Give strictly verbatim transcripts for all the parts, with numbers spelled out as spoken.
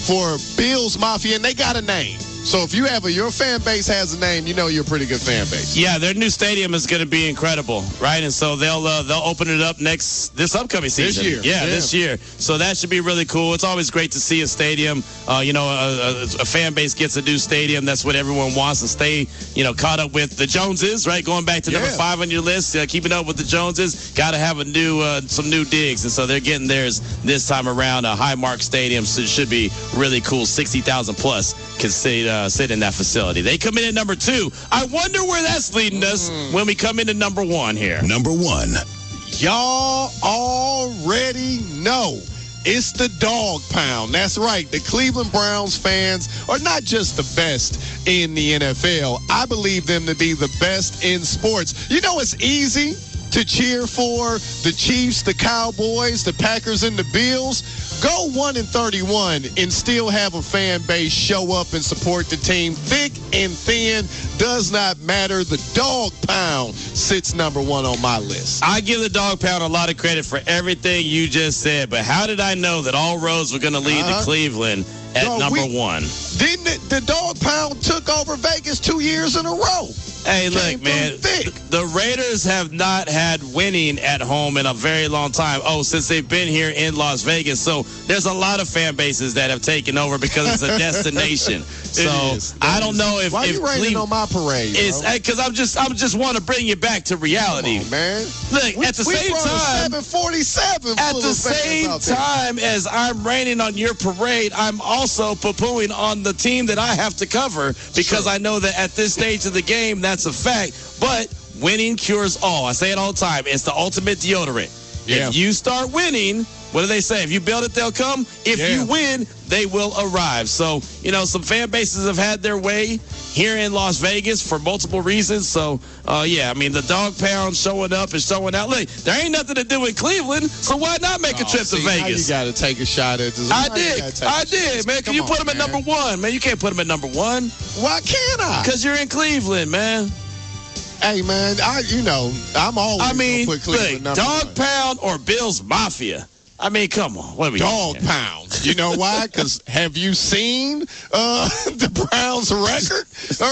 for Bills Mafia, and they got a name. So if you have a, your fan base has a name, you know you're a pretty good fan base. Yeah, their new stadium is going to be incredible, right? And so they'll uh, they'll open it up next this upcoming season. This year. Yeah, yeah, this year. So that should be really cool. It's always great to see a stadium. Uh, you know, a, a, a fan base gets a new stadium. That's what everyone wants to stay, you know, caught up with the Joneses, right? Going back to yeah. number five on your list, uh, keeping up with the Joneses. Got to have a new uh, some new digs, and so they're getting theirs this time around. A Highmark Stadium, so it should be really cool. sixty thousand plus can sit uh, sit in that facility. They come in at number two. I wonder where that's leading us mm. when we come into number one here. Number one. Y'all already know it's the dog pound. That's right. The Cleveland Browns fans are not just the best in the N F L. I believe them to be the best in sports. You know, it's easy to cheer for the Chiefs, the Cowboys, the Packers, and the Bills. Go one and thirty-one and still have a fan base show up and support the team. Thick and thin does not matter. The dog pound sits number one on my list. I give the dog pound a lot of credit for everything you just said, but how did I know that all roads were going to lead uh-huh. to Cleveland at no, number we, one? Didn't it, the dog pound took over Vegas two years in a row? Hey, look, man, the Raiders have not had winning at home in a very long time. Oh, since they've been here in Las Vegas. So there's a lot of fan bases that have taken over because it's a destination. So I don't know if why if you raining on my parade? It's because I'm just I'm just want to bring you back to reality, Come on, man. Look, we, at the we same time, seven forty-seven at the same time as I'm raining on your parade, I'm also poo-pooing on the team that I have to cover because True. I know that at this stage of the game, that's a fact. But winning cures all. I say it all the time. It's the ultimate deodorant. Yeah. If you start winning, what do they say? If you build it, they'll come. If yeah. you win, they will arrive. So, you know, some fan bases have had their way here in Las Vegas for multiple reasons. So, uh, yeah, I mean, the dog pound showing up and showing out. Look, there ain't nothing to do in Cleveland, so why not make a oh, trip see, to Vegas? You got to take a shot at this. I did. I did, man. Can you put them at number one? Man, you can't put them at number one. Why can't I? Because you're in Cleveland, man. Hey, man, I you know, I'm always I mean, gonna put Cleveland look, number dog one. Pound or Bills Mafia. I mean, come on. What are we Dog doing? pound. You know why? Because have you seen uh, the Browns record? All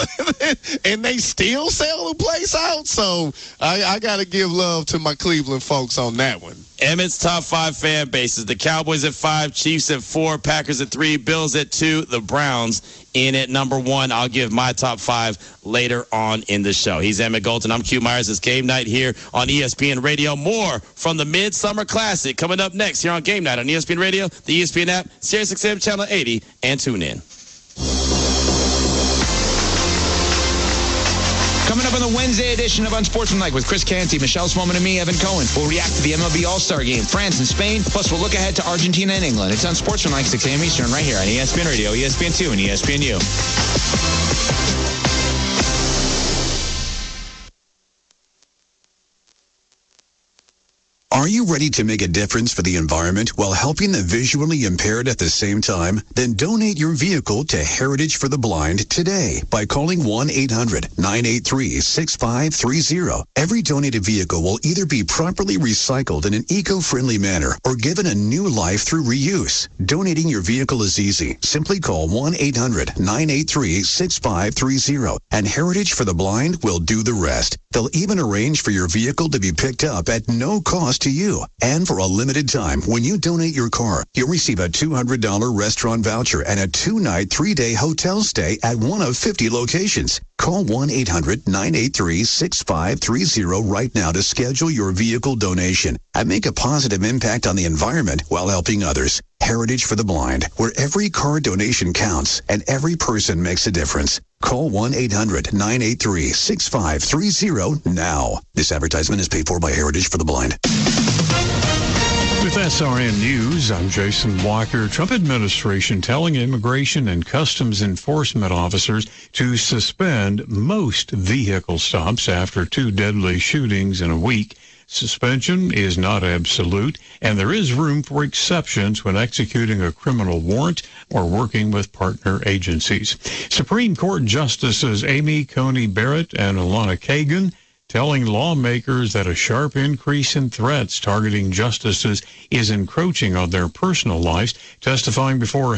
right. And they still sell the place out. So I, I got to give love to my Cleveland folks on that one. Emmett's top five fan bases. The Cowboys at five, Chiefs at four, Packers at three, Bills at two, the Browns in at number one. I'll give my top five later on in the show. He's Emmett Golden. I'm Q Myers. It's Game Night here on E S P N Radio. More from the Midsummer Classic coming up next here on Game Night on E S P N Radio, the E S P N app, Sirius X M Channel eighty, and tune in. Coming up on the Wednesday edition of Unsportsmanlike with Chris Canty, Michelle Swoman, and me, Evan Cohen. We'll react to the M L B All-Star Game, France and Spain, plus we'll look ahead to Argentina and England. It's Unsportsmanlike, six a.m. Eastern, right here on E S P N Radio, E S P N two, and E S P N U. Are you ready to make a difference for the environment while helping the visually impaired at the same time? Then donate your vehicle to Heritage for the Blind today by calling one eight hundred nine eight three six five three zero. Every donated vehicle will either be properly recycled in an eco-friendly manner or given a new life through reuse. Donating your vehicle is easy. Simply call one eight hundred nine eight three six five three zero and Heritage for the Blind will do the rest. They'll even arrange for your vehicle to be picked up at no cost to you. And for a limited time, when you donate your car, you'll receive a two hundred dollars restaurant voucher and a two-night, three-day hotel stay at one of fifty locations. Call one eight hundred nine eight three six five three zero right now to schedule your vehicle donation and make a positive impact on the environment while helping others. Heritage for the Blind, where every car donation counts and every person makes a difference. Call one eight hundred nine eight three six five three zero now. This advertisement is paid for by Heritage for the Blind. With S R N News, I'm Jason Walker. Trump administration telling immigration and customs enforcement officers to suspend most vehicle stops after two deadly shootings in a week. Suspension is not absolute, and there is room for exceptions when executing a criminal warrant or working with partner agencies. Supreme Court Justices Amy Coney Barrett and Alana Kagan telling lawmakers that a sharp increase in threats targeting justices is encroaching on their personal lives, testifying before